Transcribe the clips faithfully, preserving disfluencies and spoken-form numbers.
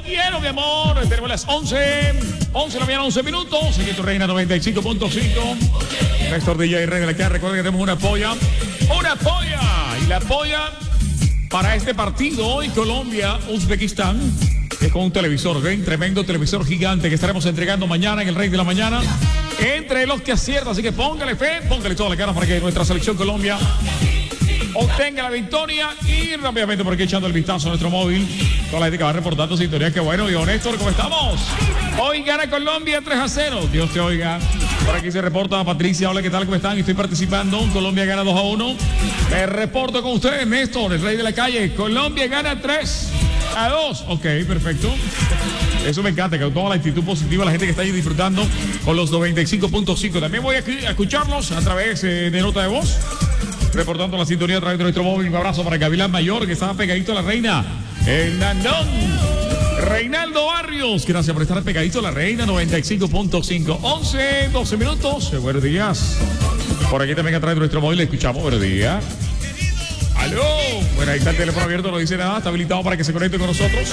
quiero, mi amor. Tenemos las once. once de la mañana, once minutos. Aquí tu Reina noventa y cinco punto cinco. Néstor D J Rey de la Cara. Recuerden que tenemos una polla. ¡Una polla! Y la polla para este partido hoy, Colombia-Uzbekistán. Es con un televisor, ¿ven? Tremendo televisor gigante que estaremos entregando mañana en el Rey de la Mañana. Entre los que aciertan. Así que póngale fe, póngale toda la cara para que nuestra selección Colombia obtenga la victoria. Y rápidamente por aquí echando el vistazo a nuestro móvil. Toda la gente que va reportando sintonía. Qué bueno, Diego Néstor, ¿cómo estamos? Hoy gana Colombia tres a cero. Dios te oiga. Por aquí se reporta Patricia. Hola, ¿qué tal? ¿Cómo están? Estoy participando. Colombia gana dos a uno. Me reporto con ustedes, Néstor, el rey de la calle. Colombia gana tres a dos. Ok, perfecto. Eso me encanta, que toda la actitud positiva, la gente que está ahí disfrutando con los noventa y cinco punto cinco. También voy a escucharlos a través eh, de nota de voz, reportando la sintonía a través de nuestro móvil. Un abrazo para Gavilán Mayor, que estaba pegadito a la reina. El Nandón. Reinaldo Barrios, gracias por estar pegadito a la reina noventa y cinco punto cinco. once, doce minutos. Buenos días. Por aquí también a través de nuestro móvil le escuchamos. Buenos días. ¡Aló! Bueno, ahí está el teléfono abierto, no dice nada. Está habilitado para que se conecte con nosotros.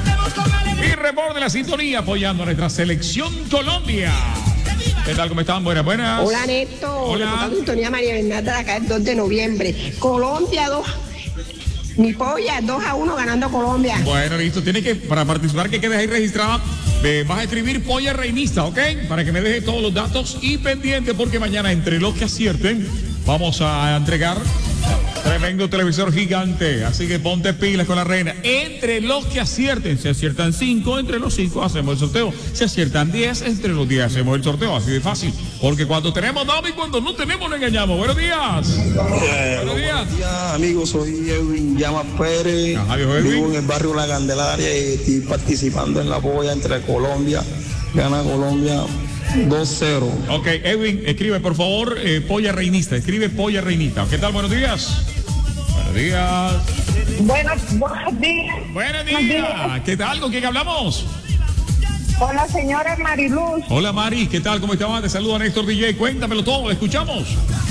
Y reporte la sintonía apoyando a nuestra selección Colombia. ¿Qué tal? ¿Cómo están? Buenas, buenas. Hola, Néstor. Hola. La sintonía María Bernarda de acá el dos de noviembre. Colombia dos. Mi polla dos a uno ganando Colombia. Bueno, listo. Tiene que, para participar, que quedes ahí registrada. Eh, vas a escribir polla reinista, ¿ok? Para que me deje todos los datos y pendiente, porque mañana, entre los que acierten, vamos a entregar tremendo televisor gigante. Así que ponte pilas con la reina. Entre los que acierten, si aciertan cinco, entre los cinco hacemos el sorteo. Si aciertan diez, entre los diez hacemos el sorteo. Así de fácil. Porque cuando tenemos, dame, y cuando no tenemos, no engañamos. Buenos días. Eh, Buenos días. Buenos días, amigos. Soy Edwin Llamas Pérez. Ajá, viejo Edwin. Vivo en el barrio La Candelaria y estoy participando en la polla entre Colombia. Gana Colombia dos cero. Ok, Edwin, escribe por favor eh, polla reinista. Escribe polla reinista. ¿Qué tal? Buenos días. Buenos días. Buenos, buenos días. Buenos días. ¿Qué tal? ¿Con quién hablamos? Con la señora Mariluz. Hola Mari, ¿qué tal? ¿Cómo estás? Te saluda Néstor D J. Cuéntamelo todo, ¿le escuchamos?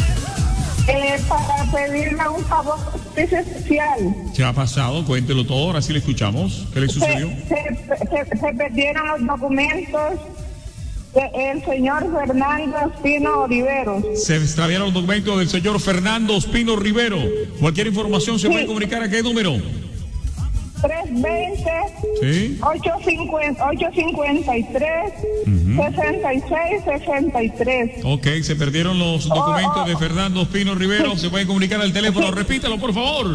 Eh, para pedirle un favor especial. ¿Qué ha pasado? Cuéntelo todo, ahora sí le escuchamos. ¿Qué le sucedió? Se, se, se, se perdieron los documentos del señor Fernando Espino Riveros. Se extraviaron los documentos del señor Fernando Espino Rivero. Cualquier información se Sí. puede comunicar a qué número. tres veinte, Sí. ocho cincuenta y tres, sesenta y seis sesenta y tres. Ok, se perdieron los documentos Oh, oh. de Fernando Espino Rivero. Se pueden comunicar al teléfono. Repítalo, por favor.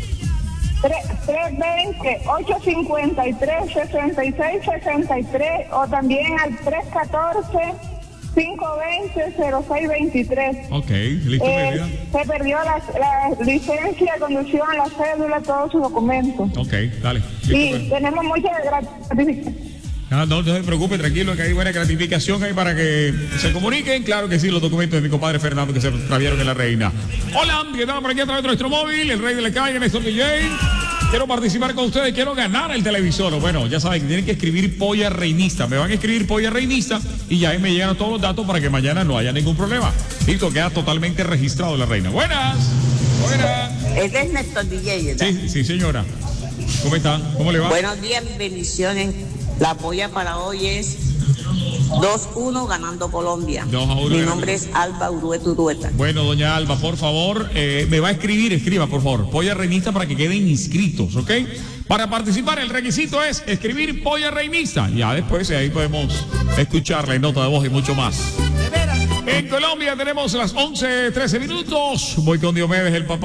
tres veinte, ocho cincuenta y tres, sesenta y seis sesenta y tres o también al tres catorce, cinco veinte, cero seis veintitrés. Ok, listo, Eh, mi vida. se perdió la, la licencia de conducción, la cédula, todos sus documentos. Ok, dale. Listo, Y pues. tenemos mucha gratificación. Ah, no, no se preocupe, tranquilo, que hay buena gratificación ahí para que se comuniquen. Claro que sí, los documentos de mi compadre Fernando que se extraviaron en la reina. Hola, ¿qué tal? Por aquí a través de nuestro móvil, el rey de la calle, Néstor D J. Quiero participar con ustedes, quiero ganar el televisor. Bueno, ya saben que tienen que escribir polla reinista. Me van a escribir polla reinista y ya ahí me llegan todos los datos para que mañana no haya ningún problema. Listo, queda totalmente registrado la reina. Buenas. Buenas. Ese es Néstor D J, ¿verdad? Sí, sí, señora. ¿Cómo está? ¿Cómo le va? Buenos días, bendiciones. La polla para hoy es dos uno ganando Colombia. dos a uno Mi ganando. nombre es Alba Urueta Urueta. Bueno, doña Alba, por favor, eh, me va a escribir, escriba, por favor, polla reinista para que queden inscritos, ¿ok? Para participar, el requisito es escribir polla reinista. Ya después ahí podemos escucharla en nota de voz y mucho más. En Colombia tenemos las once, trece minutos. Voy con Diomedes, el papá.